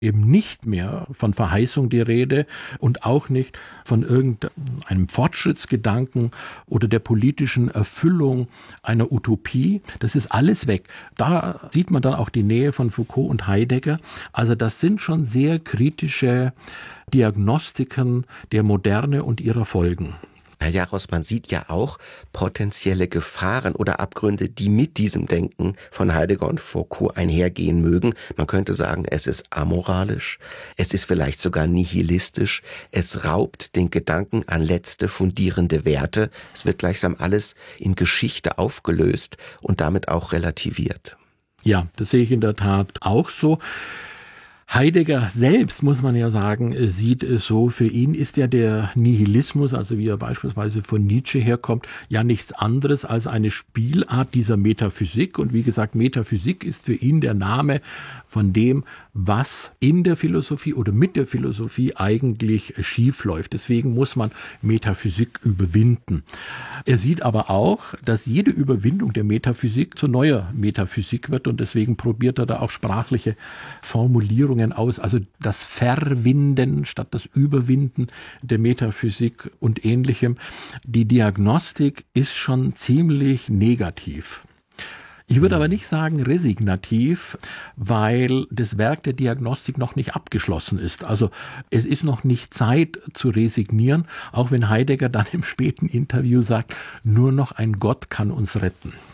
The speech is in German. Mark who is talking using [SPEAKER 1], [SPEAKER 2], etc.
[SPEAKER 1] eben nicht mehr von Verheißung die Rede und auch nicht von irgendeinem Fortschrittsgedanken oder der politischen Erfüllung einer Utopie. Das ist alles weg. Da sieht man dann auch die Nähe von Foucault und Heidegger. Also das sind schon sehr kritische Diagnostiken der Moderne und ihrer Folgen.
[SPEAKER 2] Herr Jaros, man sieht ja auch potenzielle Gefahren oder Abgründe, die mit diesem Denken von Heidegger und Foucault einhergehen mögen. Man könnte sagen, es ist amoralisch, es ist vielleicht sogar nihilistisch, es raubt den Gedanken an letzte fundierende Werte. Es wird gleichsam alles in Geschichte aufgelöst und damit auch relativiert.
[SPEAKER 1] Ja, das sehe ich in der Tat auch so. Heidegger selbst, muss man ja sagen, sieht es so, für ihn ist ja der Nihilismus, also wie er beispielsweise von Nietzsche herkommt, ja nichts anderes als eine Spielart dieser Metaphysik. Und wie gesagt, Metaphysik ist für ihn der Name von dem, was in der Philosophie oder mit der Philosophie eigentlich schief läuft. Deswegen muss man Metaphysik überwinden. Er sieht aber auch, dass jede Überwindung der Metaphysik zu neuer Metaphysik wird und deswegen probiert er da auch sprachliche Formulierungen aus, also das Verwinden statt das Überwinden der Metaphysik und Ähnlichem. Die Diagnostik ist schon ziemlich negativ. Ich würde aber nicht sagen resignativ, weil das Werk der Diagnostik noch nicht abgeschlossen ist. Also es ist noch nicht Zeit zu resignieren, auch wenn Heidegger dann im späten Interview sagt, nur noch ein Gott kann uns retten.